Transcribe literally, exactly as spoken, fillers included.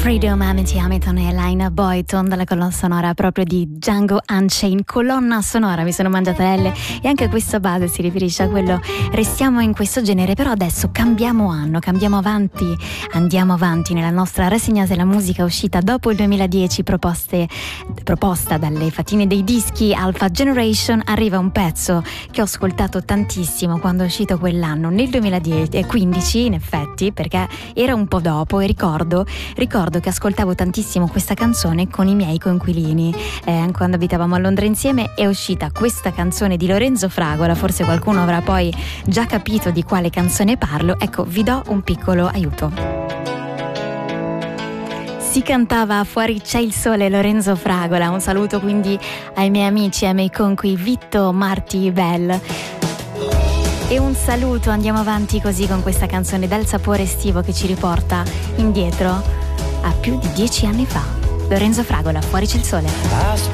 Freedom, Amity Hamilton e Lina Boyton dalla colonna sonora proprio di Django Unchained. Colonna sonora, mi sono mangiata L, e anche questa base si riferisce a quello. Restiamo in questo genere, però adesso cambiamo anno, cambiamo avanti, andiamo avanti nella nostra rassegna della musica uscita dopo il duemiladieci, proposte, proposta dalle fatine dei dischi Alpha Generation. Arriva un pezzo che ho ascoltato tantissimo quando è uscito quell'anno, nel duemilaquindici in effetti, perché era un po' dopo, e ricordo ricordo che ascoltavo tantissimo questa canzone con i miei coinquilini. Eh, quando abitavamo a Londra insieme è uscita questa canzone di Lorenzo Fragola, forse qualcuno avrà poi già capito di quale canzone parlo. Ecco, vi do un piccolo aiuto. Si cantava Fuori c'è il sole, Lorenzo Fragola. Un saluto quindi ai miei amici e ai miei conqui Vitto, Marti, Bell. E un saluto, andiamo avanti così con questa canzone dal sapore estivo che ci riporta indietro a più di dieci anni fa. Lorenzo Fragola, Fuori c'è il sole.